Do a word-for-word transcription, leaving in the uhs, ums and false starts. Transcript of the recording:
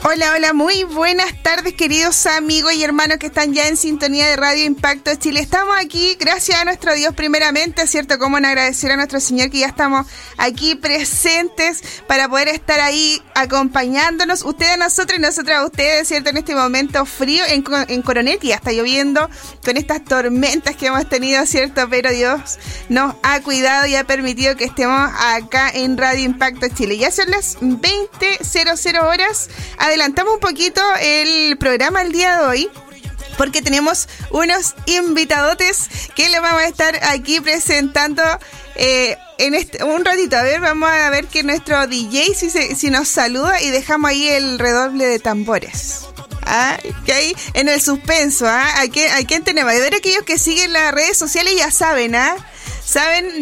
Hola, hola, muy buenas tardes, queridos amigos y hermanos que están ya en sintonía de Radio Impacto Chile. Estamos aquí, gracias a nuestro Dios primeramente, ¿cierto? Cómo no agradecer a nuestro Señor que ya estamos aquí presentes para poder estar ahí acompañándonos, ustedes a nosotros y nosotros a ustedes, ¿cierto? En este momento frío en, en Coronel, que ya está lloviendo con estas tormentas que hemos tenido, ¿cierto? Pero Dios nos ha cuidado y ha permitido que estemos acá en Radio Impacto Chile. Ya son las veinte horas. Adelantamos un poquito el programa el día de hoy porque tenemos unos invitadotes que les vamos a estar aquí presentando eh, en este un ratito. A ver, vamos a ver que nuestro D J si, se, si nos saluda y dejamos ahí el redoble de tambores. Ah, que ahí en el suspenso, ¿ah? ¿A quién, a quién tenemos? A ver, aquellos que siguen las redes sociales ya saben, ¿ah? Saben